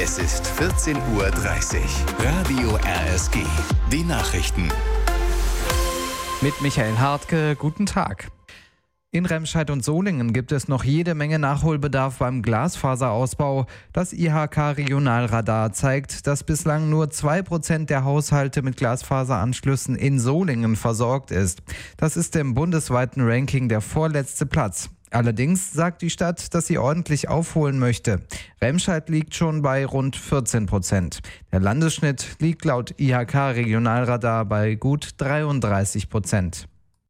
Es ist 14:30 Uhr. Radio RSG. Die Nachrichten. Mit Michael Hartke, guten Tag. In Remscheid und Solingen gibt es noch jede Menge Nachholbedarf beim Glasfaserausbau. Das IHK-Regionalradar zeigt, dass bislang nur 2% der Haushalte mit Glasfaseranschlüssen in Solingen versorgt ist. Das ist im bundesweiten Ranking der vorletzte Platz. Allerdings sagt die Stadt, dass sie ordentlich aufholen möchte. Remscheid liegt schon bei rund 14%. Der Landesschnitt liegt laut IHK-Regionalradar bei gut 33%.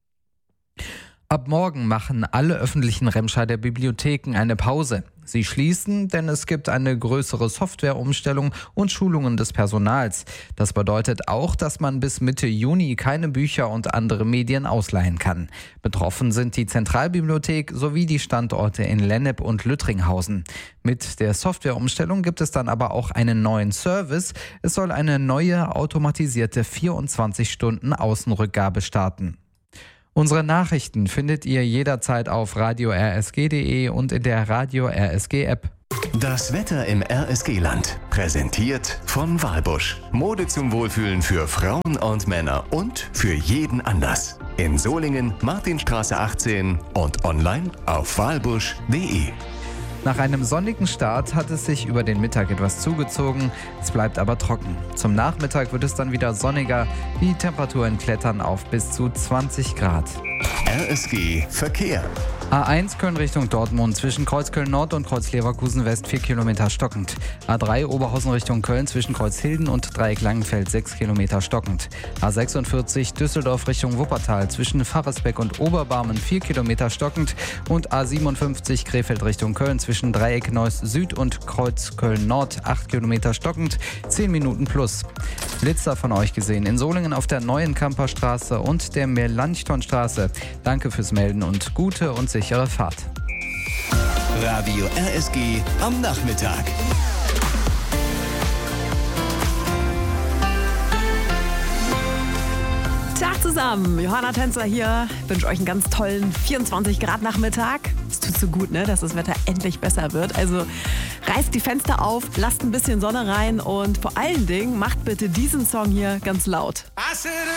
Ab morgen machen alle öffentlichen Remscheider Bibliotheken eine Pause. Sie schließen, denn es gibt eine größere Softwareumstellung und Schulungen des Personals. Das bedeutet auch, dass man bis Mitte Juni keine Bücher und andere Medien ausleihen kann. Betroffen sind die Zentralbibliothek sowie die Standorte in Lennep und Lüttringhausen. Mit der Softwareumstellung gibt es dann aber auch einen neuen Service. Es soll eine neue automatisierte 24-Stunden-Außenrückgabe starten. Unsere Nachrichten findet ihr jederzeit auf radio-rsg.de und in der Radio RSG App. Das Wetter im RSG-Land. Präsentiert von Walbusch. Mode zum Wohlfühlen für Frauen und Männer und für jeden Anlass. In Solingen, Martinstraße 18 und online auf walbusch.de. Nach einem sonnigen Start hat es sich über den Mittag etwas zugezogen, es bleibt aber trocken. Zum Nachmittag wird es dann wieder sonniger, die Temperaturen klettern auf bis zu 20 Grad. RSG Verkehr. A1 Köln Richtung Dortmund zwischen Kreuz Köln Nord und Kreuz Leverkusen West 4 Kilometer stockend. A3 Oberhausen Richtung Köln zwischen Kreuz Hilden und Dreieck Langenfeld 6 Kilometer stockend. A46 Düsseldorf Richtung Wuppertal zwischen Pfarrersbeck und Oberbarmen 4 Kilometer stockend und A57 Krefeld Richtung Köln zwischen Dreieck Neuss Süd und Kreuz Köln Nord 8 Kilometer stockend, 10 Minuten plus. Blitzer von euch gesehen in Solingen auf der neuen Kamperstraße und der Melanchthonstraße. Danke fürs Melden und gute und sichere Fahrt. Radio RSG am Nachmittag. Tag zusammen, Johanna Tänzer hier. Ich wünsche euch einen ganz tollen 24 Grad Nachmittag. Es tut so gut, ne, dass das Wetter endlich besser wird. Also reißt die Fenster auf, lasst ein bisschen Sonne rein und vor allen Dingen macht bitte diesen Song hier ganz laut.